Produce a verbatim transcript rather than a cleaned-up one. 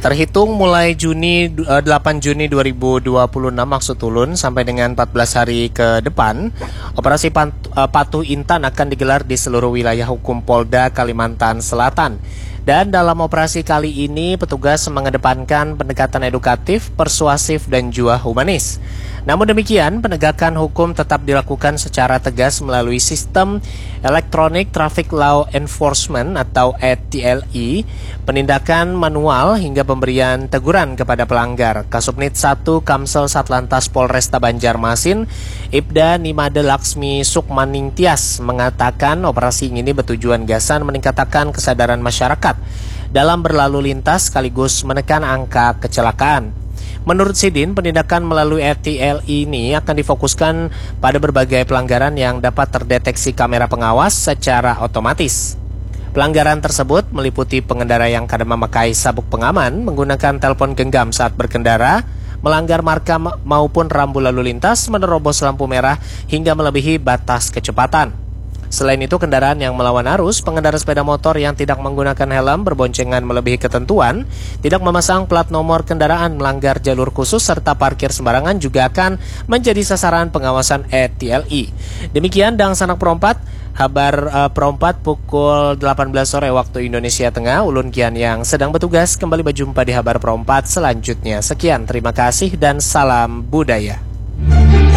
Terhitung mulai Juni delapan Juni dua ribu dua puluh enam maksud ulun sampai dengan empat belas hari ke depan, operasi Patuh Intan akan digelar di seluruh wilayah hukum Polda Kalimantan Selatan. Dan dalam operasi kali ini petugas mengedepankan pendekatan edukatif, persuasif dan juga humanis. Namun demikian, penegakan hukum tetap dilakukan secara tegas melalui sistem Electronic Traffic Law Enforcement atau E T L I, penindakan manual hingga pemberian teguran kepada pelanggar. Kasubnit satu Kamsel Satlantas Polresta Banjarmasin, Ibda Nimade Laksmi Sukmaning Tias mengatakan operasi ini bertujuan gasan meningkatkan kesadaran masyarakat dalam berlalu lintas sekaligus menekan angka kecelakaan. Menurut Sidin, penindakan melalui E T L I ini akan difokuskan pada berbagai pelanggaran yang dapat terdeteksi kamera pengawas secara otomatis. Pelanggaran tersebut meliputi pengendara yang kadang memakai sabuk pengaman, menggunakan telepon genggam saat berkendara, melanggar marka maupun rambu lalu lintas, menerobos lampu merah, hingga melebihi batas kecepatan. Selain itu, kendaraan yang melawan arus, pengendara sepeda motor yang tidak menggunakan helm, berboncengan melebihi ketentuan, tidak memasang plat nomor kendaraan, melanggar jalur khusus, serta parkir sembarangan juga akan menjadi sasaran pengawasan E T L I. Demikian Dang Sanak Perompat, kabar uh, Perompat pukul delapan belas sore waktu Indonesia Tengah. Ulun Kian yang sedang bertugas kembali berjumpa di kabar Perompat selanjutnya. Sekian, terima kasih dan salam budaya.